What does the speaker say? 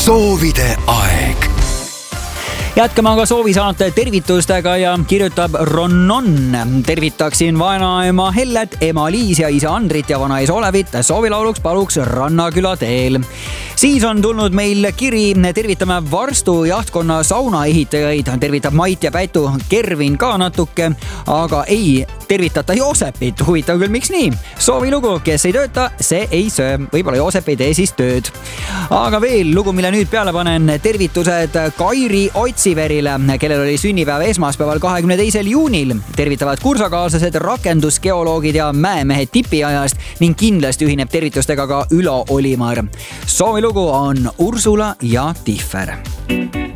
soovide aeg. Jätkame aga soovisaate tervitustega ja kirjutab Ronnon. Tervitaksin vanaema Hellet, ema Liis ja isa Andrit ja vanaisa Olevit. Soovilauluks paluks Rannaküla teel. Siis on tulnud meil kiri. Tervitame Varstu jahtkonna saunaehitajaid. Tervitab Mait ja Pätu, Kervin ka natuke, aga ei tervitata Joosepit. Huvitav küll, miks nii? Soovilugu, kes ei tööta, see ei söö. Võib-olla Joosep ei tee siis tööd. Aga veel lugu, mille nüüd peale panen. Tervitused Kairi Otsiverile, kellel oli sünnipäev esmaspäeval 22. juunil. Tervitavad kursakaaslased, rakendusgeoloogid ja mäemehed tipiajast ning kindlasti ühineb tervitustega ka Ülo Olimar. Soovilugu on Ursula ja Tihver.